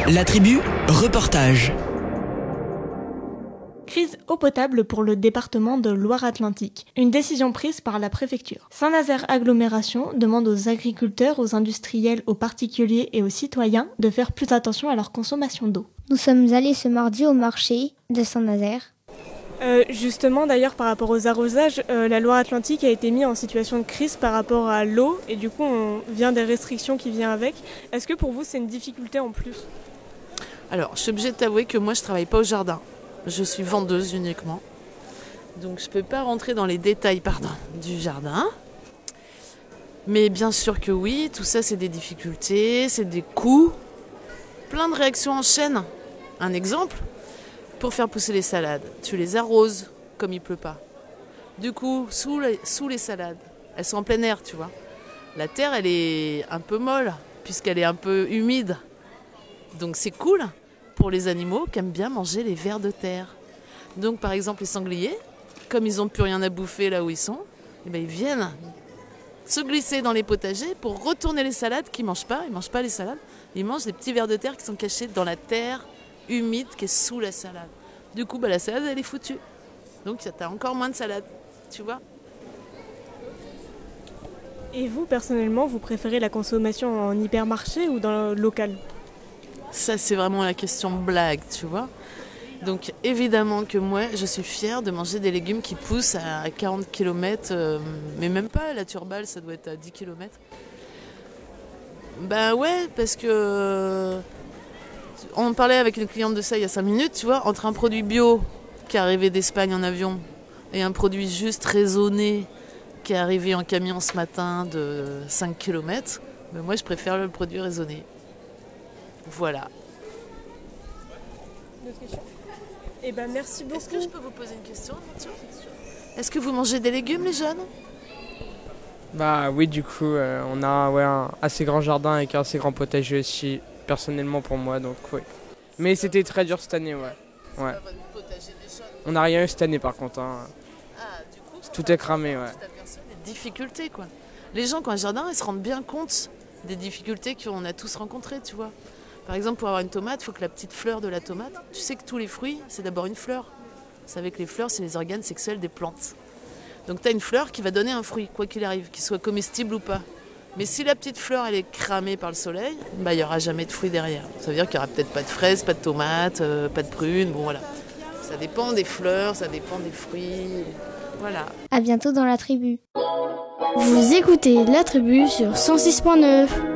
La tribu, reportage. Crise eau potable pour le département de Loire-Atlantique. Une décision prise par la préfecture. Saint-Nazaire Agglomération demande aux agriculteurs, aux industriels, aux particuliers et aux citoyens de faire plus attention à leur consommation d'eau. Nous sommes allés ce mardi au marché de Saint-Nazaire. Justement, d'ailleurs, par rapport aux arrosages, la Loire-Atlantique a été mise en situation de crise par rapport à l'eau et du coup, on vient des restrictions qui viennent avec. Est-ce que pour vous, c'est une difficulté en plus ? Alors, je suis obligée de t'avouer que moi, je ne travaille pas au jardin. Je suis vendeuse uniquement. Donc, je ne peux pas rentrer dans les détails du jardin. Mais bien sûr que oui, tout ça, c'est des difficultés, c'est des coûts. Plein de réactions en chaîne. Un exemple ? Pour faire pousser les salades, tu les arroses comme il pleut pas. Du coup, sous les salades, elles sont en plein air, tu vois. La terre, elle est un peu molle, puisqu'elle est un peu humide. Donc c'est cool pour les animaux qui aiment bien manger les vers de terre. Donc par exemple, les sangliers, comme ils n'ont plus rien à bouffer là où ils sont, ils viennent se glisser dans les potagers pour retourner les salades qu'ils mangent pas. Ils mangent pas les salades, ils mangent des petits vers de terre qui sont cachés dans la terre humide qui est sous la salade. Du coup, la salade, elle est foutue. Donc, t'as encore moins de salade, tu vois. Et vous, personnellement, vous préférez la consommation en hypermarché ou dans le local ? Ça, c'est vraiment la question blague, tu vois. Donc, évidemment que moi, je suis fière de manger des légumes qui poussent à 40 km, mais même pas, la turballe, ça doit être à 10 km. Ouais, parce que... On parlait avec une cliente de ça il y a 5 minutes, tu vois, entre un produit bio qui est arrivé d'Espagne en avion et un produit juste raisonné qui est arrivé en camion ce matin de 5 km, moi je préfère le produit raisonné. Voilà. D'autres questions ? Merci beaucoup. Est-ce que je peux vous poser une question ? Est-ce que vous mangez des légumes, les jeunes ? Oui, du coup, on a un assez grand jardin avec un assez grand potager aussi. Personnellement pour moi, donc oui. Mais c'était très dur cette année, ouais. On n'a rien eu cette année par contre. Du coup, tout est cramé, ouais. Des difficultés, quoi. Les gens qui ont un jardin, ils se rendent bien compte des difficultés qu'on a tous rencontrées, tu vois. Par exemple, pour avoir une tomate, il faut que la petite fleur de la tomate, tu sais que tous les fruits, c'est d'abord une fleur. Vous savez que les fleurs, c'est les organes sexuels des plantes. Donc tu as une fleur qui va donner un fruit, quoi qu'il arrive, qu'il soit comestible ou pas. Mais si la petite fleur elle est cramée par le soleil, il n'y aura jamais de fruits derrière. Ça veut dire qu'il n'y aura peut-être pas de fraises, pas de tomates, pas de prunes, voilà. Ça dépend des fleurs, ça dépend des fruits, voilà. À bientôt dans la tribu. Vous écoutez La Tribu sur 106.9.